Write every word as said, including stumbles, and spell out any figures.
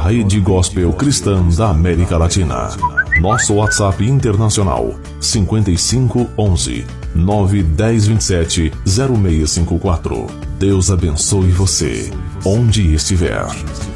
rede gospel cristã da América Latina. Nosso WhatsApp internacional cinquenta e cinco onze, nove dez vinte e sete, zero seis cinco quatro. Deus abençoe você, onde estiver.